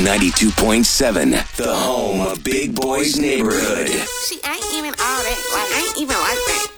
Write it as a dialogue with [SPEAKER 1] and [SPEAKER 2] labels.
[SPEAKER 1] 92.7, the home of Big Boy's Neighborhood.
[SPEAKER 2] She ain't even all that. Like, ain't even like that.